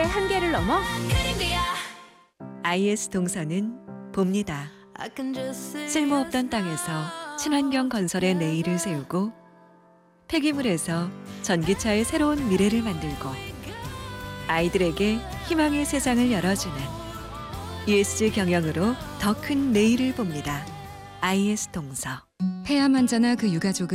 시대의 한계를 넘어 IS 동서는 봅니다. 쓸모없던 땅에서 친환경 건설의 내일을 세우고 폐기물에서 전기차의 새로운 미래를 만들고 아이들에게 희망의 세상을 열어주는 ESG 경영으로 더 큰 내일을 봅니다. IS 동서. 폐암 환자나 그 유가족은